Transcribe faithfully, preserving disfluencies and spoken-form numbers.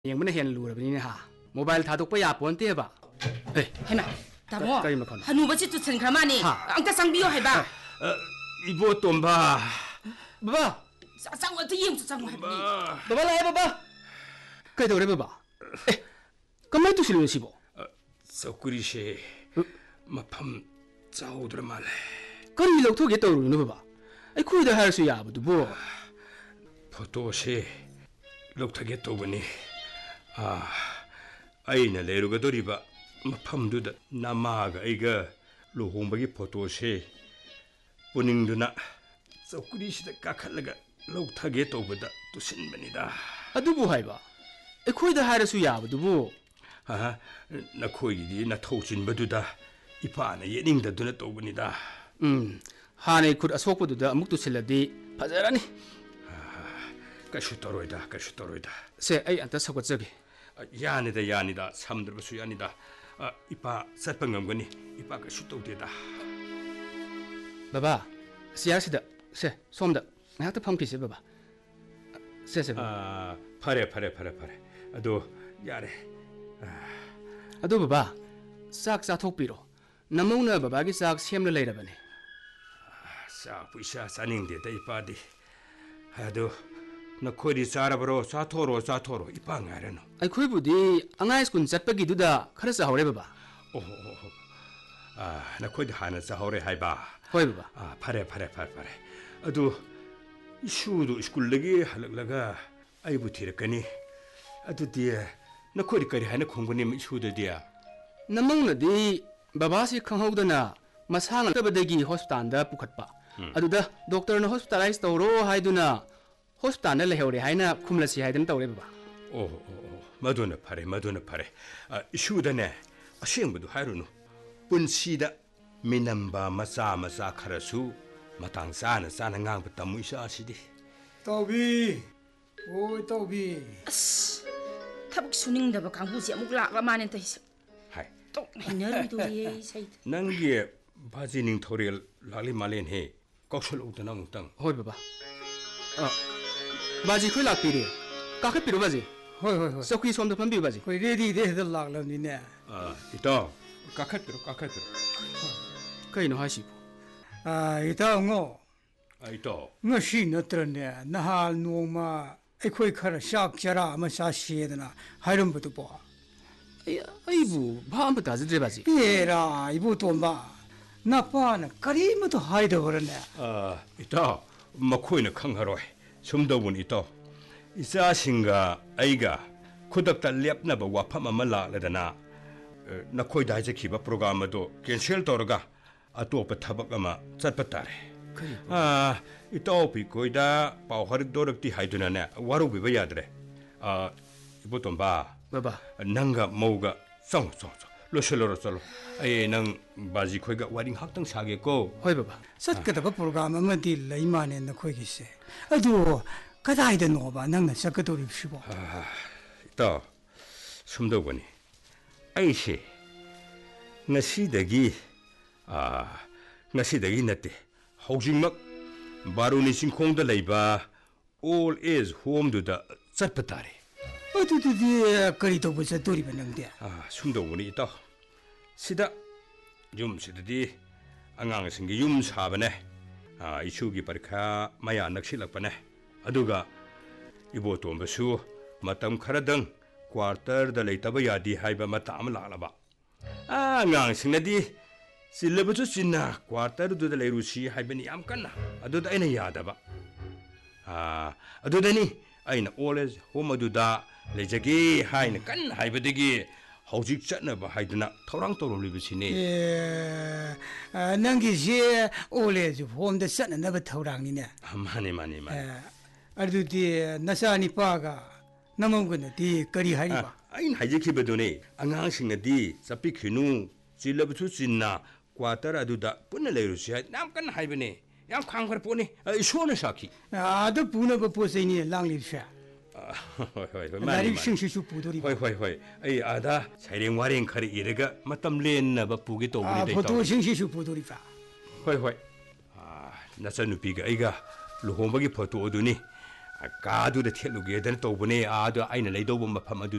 ยังไม่ได้เห็นรูแบบนี้นะฮะโมบายถ่ายตกไปหยาบปนเตี้ยบะเฮ้ยเห็นไหมตาโม่ฮันูบัชิตุเซนครามานี่อังกะสังบิโอให้บ้าเอออีโบตุมบ้าบ้าสังวันที่ยิ่งสังวันนี้บ้าบ้าอะไรบ้าบ้าใครตัวเรบ้าบ้าเอ๊ะก็ไม่ตุสิลุนสิบ่สกุลิเช่มาพัมเจ้าดรามาเลยก็นี่เราทุกอย่างตัวรู้นะบ้าบ้าไอ้คุยเดี๋ยวหาสุยาบุตรบ่พอตัวเช่ลูกทักเกตัววันนี้อ่าไอ้เนี่ยเลยรู้ก็ตัวรีบะมาพัมดูดน้ำมากไอ้ก็ลูกหงบกี้พอตัวเช่ปุ่นิงดูนะสกุลิเช่ก็ขัดเลยก็ลูกทักเกตัวบุตรตุสินบันนี่ดาอะดูบ่ให้บ้าไอ้คุยเดี๋ยวหาสุยาบุตรบ่ฮะนักคุยดีนักทูจินบัดดูดาอีป้าเนี่ยยิ่งดัดดูนะตัวบันนี่ดาอืมฮานี่คุดอสวกบุตรมุกตุสิลดีพัชรานี่ก็ชุดตัวรวยดาก็ชุดตัวรวยดาเสียไอ้อันตรสกุลจักยานี่ดายานี่ดาสามเดือนสุยานี่ดาอีป้าสัตว์ปังงามกันนี่อีป้าก็ชุดตัวเดียดาบ้าบ้าเสียสิเดเสียส้มเดไม่ฮักจะพังพิเศษบ้าบ้าเสียเสียอ่าพาเร่พาเร่พาเร่พาเร่อะดูยาเร่อะดูบ้าบ้าสักสักทุกปีโรน้ำมันเนี่ยบ้าบ้ากิสักเสียมเลยระบนี่สักผู้ชายสันนิษฐานแต่อีป้าดีอะดูนักคุยดีสารบรอสาทอโรสาทอโรอีป้าไงเรนไอ้คุยบุดีอังไงสกุลจัดไปกี่ดูดาข้าราชการเรบ้าโอ้โหอ่านักคุยดีหานะสหเรให้บ้าคุยบ้าอ่าพาเร่พาเร่พาเร่พาเร่อะดูชูดูสกุลเล็กฮัลลักก็ไอ้บุตรเรกันนี่อะดูดีนักคุยดีกันให้นักคงกันนี่ไม่ชูดูดีอ่ะน้ำมันน่ะดีบ้าบ้าสิขังหกเดน่ะมาสร้างก็บดีกี่ฮอสพิทอลเดอร์ปุขัดปะอะดูเดอด็อกเตอร์น่ะฮอสพิทอลไลซ์ตัวโร่ให้ดูน่ะฮอสพิทอลนั่นเลยเหรอให้น่ะคุมละสิให้เดินตัวเรบ้าโอ้โอ้มาดูน่ะพาเร่มาดูน่ะพาเร่อ่ะชูดูเนี่ยอาเชียงบุดูให้รู้นู่ปุ่นซีดะมินัมบามาซามาซาคาราสูมาตั้งซานะซานะงางไปตามุยซาสิดิตัวบีโอ้ยตัวบีถ้าบุกสุนิงเดบกังหูเสียมุกละประมาณนั้นตัวต้องเห็นเนื้อดูดีใช่นั่งเกี่ยบาจินิงทอรีลาลิมาเลนเฮก็ชลอุตนังตังโฮ้ยบ้าอ่ะบาจิคุยลักปีเดียกักปีรู้บาจิโฮ้ยโฮ้ยโฮ้ยสักกี่สมเด็จพันปีบาจิคุยเรื่องดีเรื่องลักแล้วนี่เนี่ยอ่าอีต่อกักปีรู้กักปีรู้ใครน่าหาสิบอ่าอีต่องออีต่องั้นสินัตรเนี่ยน่าฮัลโนมาไอ้คุยขราชักจรามาซาเชียดนะให้รุมประตูป่ะไอ้ไอ้บูบ้ามันตาจิตเรบาจิเฮ้ยราไอ้บูตัวบ้านับป้านะคดีมันต้องหายตัวเลยเนี่ยอ่าอีต่อมาคุยนะขังหรอยสมดาวุนอีต่ออีซาสิงกาไอ้กาคุดักตะเลียบนะบ่ว่าพม่ามาลาเลยนะนักคุยได้จะขีบโปรแกรมมาดูเขียนเชลตัวกะอัตัวไปทับกันมาจัดปะตาร์อ่าอีต่อปีคุยได้ป่าวฮาริกโดรักที่หายตัวนั้นเนี่ยวารุบิบยาดเลยอ่าอีบุตรบ้าบ้าบ้านังกะมูกะส่งส่งส่งลุชลอร์สโลไอ้นังบาจิคุยกะวาริงฮักตั้งชาเกโก้เฮ้ยบ้าบ้าสัตว์กระดับโปรแกรมมันดีเลยมาเนี่ยนักคุยกิเสอะดูก็ได้เดินออกบ้านังน่ะสักตัวริบชิบะต่อสมดาวันนี้ไอ้เช่งั้นสิเด็กอ่างั้นสิเด็กนั่นเองหกจิงมักบารุนิสิงคงเดลัยบ้า all is home ดูดะจัดปะตารีโอ้ดูดูดูคดีตัวบุษตัวริบนังเดียอ่าสมดาวันนี้ต่อสิดะยุมสิดดีอ่างสิงห์ยุมสาบเนี่ยอ่าอิชูกีปริค้าไม่อยากนักศิลปะเนี่ยอดูกะอีโบตัวมันสู้มาทำคราดังควอเตอร์เดลัยตบยาดีให้บะมาตามลาละบะอ่างสิงห์ดีศิลปะชุดสินะควอเตอร์ดูเดลัยรูซีให้บะนี่อัมกันนะอดูได้ไอ้เนี่ยยาดะบะอ่าอดูได้นี่ไอ้น่ะ always home ดูดาเลยจะกี้ให้นะกันให้บะดีกี้หกจิกจัดนะบะให้ดูนะทรังตัวรูปสิเนี่ยเออนั่งกิเช่โอเลจูโฮมเดสันนะบะทรังนี่เนี่ยมันนี่มันนี่มันอะดูดีนัสานิปากะน้ำมันกันดีคดีให้บะไอ้ให้จะคิดไปดูนี่อ่างสิงห์ดีสปิกหินูศิลปะชุดสินะควอเตอร์ดูดาปุ่นเลยรูซีให้น้ำกันให้บะนี่ยังขังกระปุกนี่ไอ้ชวนสักทีอ่าดูปุ่นกับปุ่นสิ่งนี้ลังลิบเช่เฮ้ยเฮ้ยไม่ได้สิ่งที่ชูปูดอริเฮ้ยเฮ้ยเฮ้ยไอ้อาดาใช้เรื่องวาริงคารีเอริกะมาทำเล่นนะแบบปูกิโตบุรีได้ต่ออ่าปุ่นสิ่งที่ชูปูดอริฟ้าเฮ้ยเฮ้ยอ่าน่าสนุกปีกะไอ้กะลูกหงบกิพอตัวดูนี่กาดูเด็ดเที่ยวลูกเกดันโตบุนี่อาดูไอ้นั่นเลยดูบุญมาพามาดู